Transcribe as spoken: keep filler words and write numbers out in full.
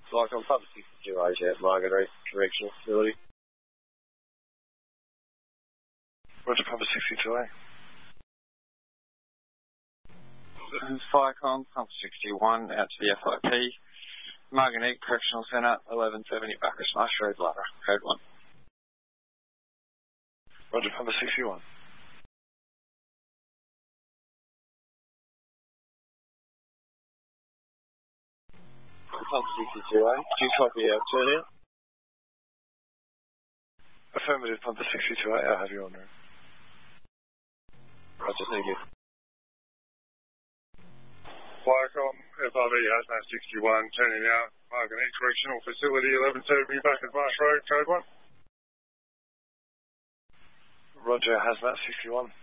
Like on Pub sixty-two A at Margaret Correctional Facility. Roger, Pub sixty-two A. This is Firecom, Pub sixty-one, out to the F I P. Margaret Correctional Centre, eleven seventy Bacchus Marsh Road, Lara, code one. Roger, Pub sixty-one. Pub sixty-two A, do you copy our turnout? Affirmative, Pub sixty-two A, I'll have you on route. Roger, thank you. Firecom, F R B Hazmat sixty-one, turning out, Margaret Correctional Facility, eleven seventy Bacchus Marsh Road, code one. Roger, Hazmat sixty-one.